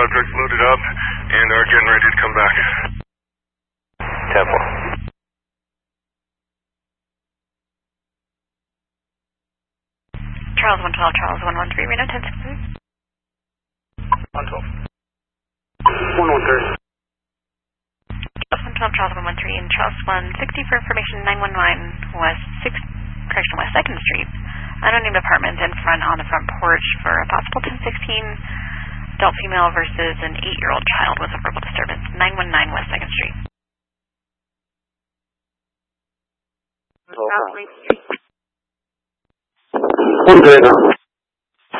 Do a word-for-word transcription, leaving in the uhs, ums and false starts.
subjects loaded up and are getting ready to come back. ten four. Charles one twelve, Charles one one three, Reno ten six three. one twelve. one one three. Charles one twelve, Charles one one three, and Charles one sixty for information nine one nine West sixth, correction, West second Street. Unnamed apartment in front on the front porch for a possible ten sixteen adult female versus an eight-year-old child with a verbal disturbance. nine one nine West second Street. One good.